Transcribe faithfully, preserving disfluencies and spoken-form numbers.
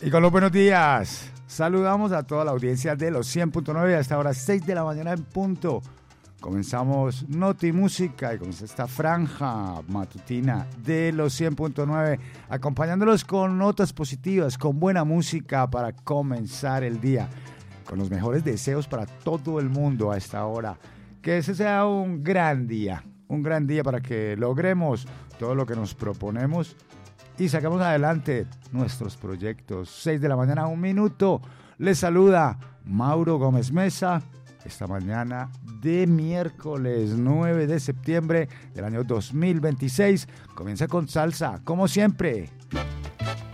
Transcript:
Y con los buenos días, saludamos a toda la audiencia de los cien punto nueve, hasta ahora seis de la mañana en punto. Comenzamos Noti Música y comienza esta franja matutina de los cien punto nueve, acompañándolos con notas positivas, con buena música para comenzar el día, con los mejores deseos para todo el mundo a esta hora. Que ese sea un gran día, un gran día para que logremos todo lo que nos proponemos y sacamos adelante nuestros proyectos. seis de la mañana, un minuto. Les saluda Mauro Gómez Mesa. Esta mañana de miércoles nueve de septiembre del año dos mil veintiséis comienza con salsa, como siempre.